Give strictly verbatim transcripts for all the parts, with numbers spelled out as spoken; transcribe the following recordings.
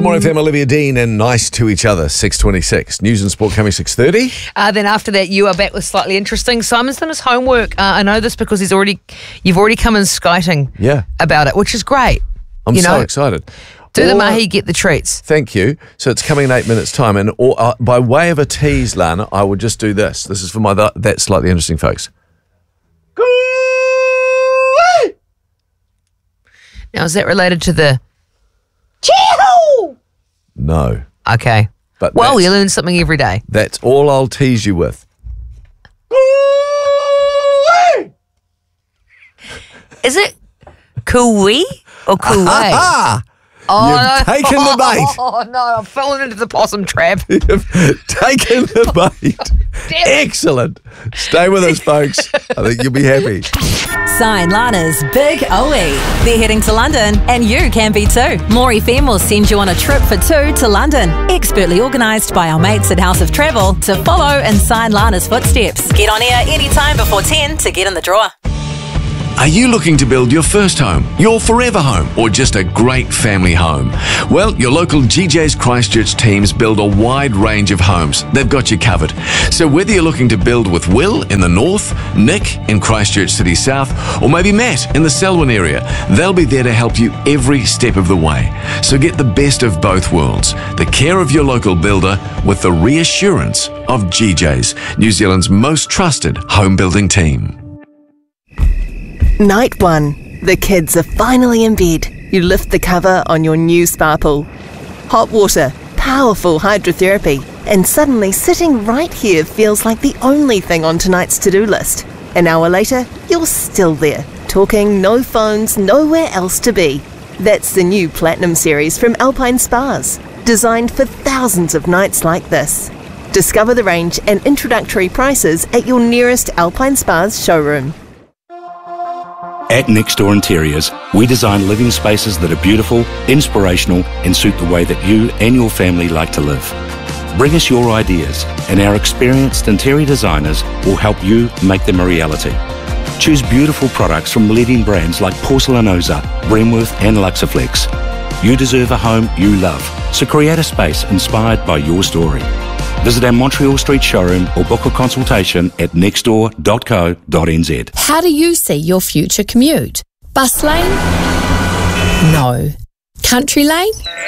Good morning, fam. Olivia Dean and Nice to Each Other, six twenty-six. News and Sport coming six thirty. Uh, then after that, you are back with Slightly Interesting. Simon's done his homework. Uh, I know this because he's already, you've already come in skiting Yeah. about it, which is great. I'm you so know, excited. Do the Or- mahi, get the treats. Thank you. So it's coming in eight minutes' time. And or, uh, by way of a tease, Lana, I would just do this. This is for my th- That's Slightly Interesting folks. Now, is that related to the... No. Okay. But Well, that's- you learn something every day. That's all I'll tease you with. Is it Kui or Kui? Ah! Oh, You've no. taken the bait. Oh, no, I've fallen into the possum trap. You've taken the bait. Damn it. Excellent. Stay with us, folks. I think you'll be happy. Sign Lana's Big O E. They're heading to London, and you can be too. More F M will send you on a trip for two to London. Expertly organised by our mates at House of Travel to follow and sign Lana's footsteps. Get on air anytime before ten to get in the draw. Are you looking to build your first home, your forever home, or just a great family home? Well, your local G J's Christchurch teams build a wide range of homes. They've got you covered. So whether you're looking to build with Will in the north, Nick in Christchurch City South, or maybe Matt in the Selwyn area, they'll be there to help you every step of the way. So get the best of both worlds. The care of your local builder with the reassurance of G J's, New Zealand's most trusted home building team. Night one. The kids are finally in bed. You lift the cover on your new spa pool. Hot water, powerful hydrotherapy, and suddenly sitting right here feels like the only thing on tonight's to-do list. An hour later, you're still there, talking, no phones, nowhere else to be. That's the new Platinum series from Alpine Spas, designed for thousands of nights like this. Discover the range and introductory prices at your nearest Alpine Spas showroom. At Next Door Interiors, we design living spaces that are beautiful, inspirational, and suit the way that you and your family like to live. Bring us your ideas, and our experienced interior designers will help you make them a reality. Choose beautiful products from leading brands like Porcelanosa, Bremworth, and Luxaflex. You deserve a home you love, so create a space inspired by your story. Visit our Montreal Street showroom or book a consultation at nextdoor dot co dot n z. How do you see your future commute? Bus lane? No. Country lane?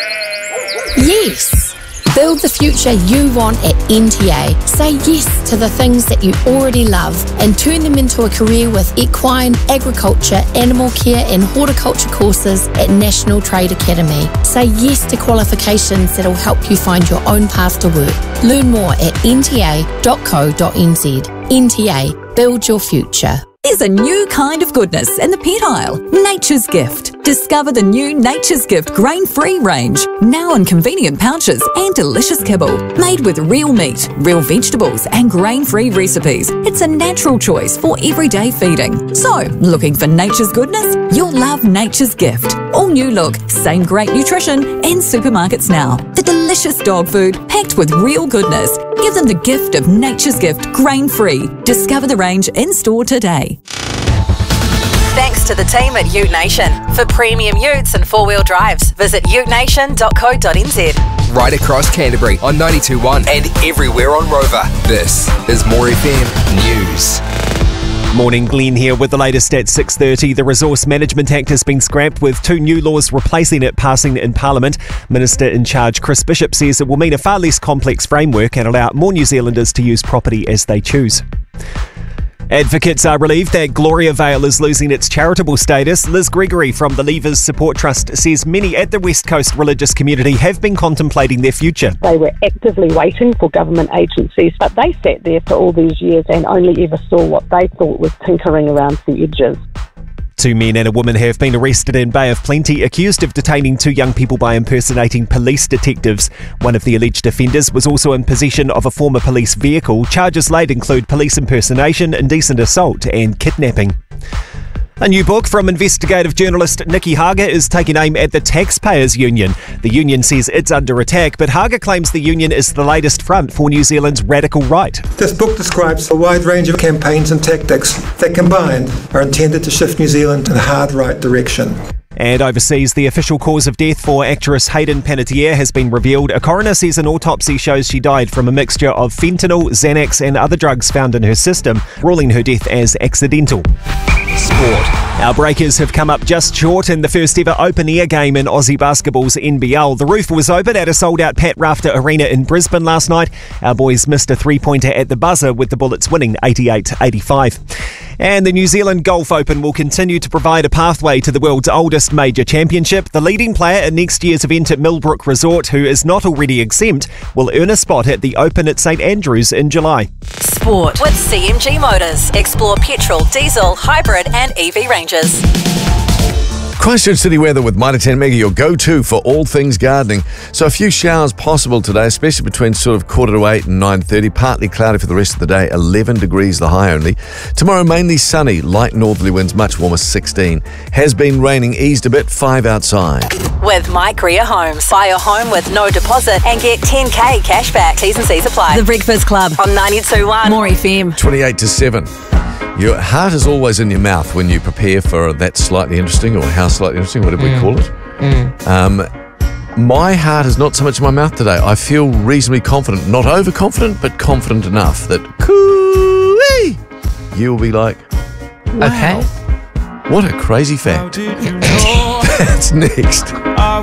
Yes. Build the future you want at N T A. Say yes to the things that you already love and turn them into a career with equine, agriculture, animal care and horticulture courses at National Trade Academy. Say yes to qualifications that'll help you find your own path to work. Learn more at n t a dot co dot n z. N T A. Build your future. There's a new kind of goodness in the pet aisle. Nature's Gift. Discover the new Nature's Gift grain-free range, now in convenient pouches and delicious kibble. Made with real meat, real vegetables and grain-free recipes. It's a natural choice for everyday feeding. So, looking for nature's goodness? You'll love Nature's Gift. All new look, same great nutrition in supermarkets now. The delicious dog food packed with real goodness. Give them the gift of Nature's Gift grain-free. Discover the range in-store today. Thanks to the team at Ute Nation. For premium utes and four-wheel drives, visit ute nation dot co dot n z. Right across Canterbury on ninety-two point one and everywhere on Rover. This is More F M News. Morning, Glenn here with the latest at six thirty. The Resource Management Act has been scrapped with two new laws replacing it passing in Parliament. Minister in charge Chris Bishop says it will mean a far less complex framework and allow more New Zealanders to use property as they choose. Advocates are relieved that Gloria Vale is losing its charitable status. Liz Gregory from the Leavers Support Trust says many at the West Coast religious community have been contemplating their future. They were actively waiting for government agencies, but they sat there for all these years and only ever saw what they thought was tinkering around the edges. Two men and a woman have been arrested in Bay of Plenty, accused of detaining two young people by impersonating police detectives. One of the alleged offenders was also in possession of a former police vehicle. Charges laid include police impersonation, indecent assault and kidnapping. A new book from investigative journalist Nikki Hager is taking aim at the Taxpayers Union. The union says it's under attack, but Hager claims the union is the latest front for New Zealand's radical right. This book describes a wide range of campaigns and tactics that combined are intended to shift New Zealand in a hard right direction. And overseas, the official cause of death for actress Hayden Panettiere has been revealed. A coroner says an autopsy shows she died from a mixture of fentanyl, Xanax and other drugs found in her system, ruling her death as accidental. Sport. Our Breakers have come up just short in the first ever open-air game in Aussie basketball's N B L. The roof was open at a sold-out Pat Rafter Arena in Brisbane last night. Our boys missed a three-pointer at the buzzer, with the Bullets winning eighty-eight eighty-five. And the New Zealand Golf Open will continue to provide a pathway to the world's oldest major championship. The leading player in next year's event at Millbrook Resort, who is not already exempt, will earn a spot at the Open at St Andrews in July. Sport with C M G Motors. Explore petrol, diesel, hybrid and E V ranges. Christchurch City weather with Mitre ten Mega, your go-to for all things gardening. So a few showers possible today, especially between sort of quarter to eight and nine thirty. Partly cloudy for the rest of the day, eleven degrees the high only. Tomorrow mainly sunny, light northerly winds, much warmer, sixteen. Has been raining, eased a bit, five outside. With Mike Greer Homes. Buy a home with no deposit and get ten K cash back. T's and C's apply. The Breakfast Club On ninety-two point one. More F M. twenty-eight to seven. Your heart is always in your mouth when you prepare for that slightly interesting, or how slightly interesting, whatever Mm. we call it. Mm. Um, my heart is not so much in my mouth today. I feel reasonably confident, not overconfident, but confident enough that coo-ee, you'll be like, wow, Okay. what a crazy fact. That's next.